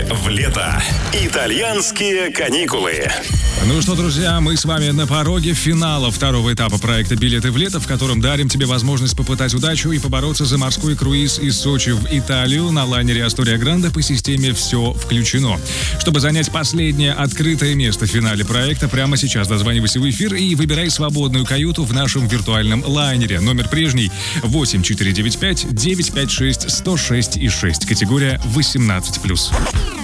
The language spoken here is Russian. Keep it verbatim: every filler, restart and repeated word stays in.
Билеты в лето. Итальянские каникулы. Ну что, друзья, мы с вами на пороге финала второго этапа проекта «Билеты в лето», в котором дарим тебе возможность попытать удачу и побороться за морской круиз из Сочи в Италию на лайнере «Астория Гранде» по системе «Все включено». Чтобы занять последнее открытое место в финале проекта, прямо сейчас дозванивайся в эфир и выбирай свободную каюту в нашем виртуальном лайнере. Номер прежний восемь четыре девять пять девять пять шесть сто шесть и шесть. Категория восемнадцать плюс.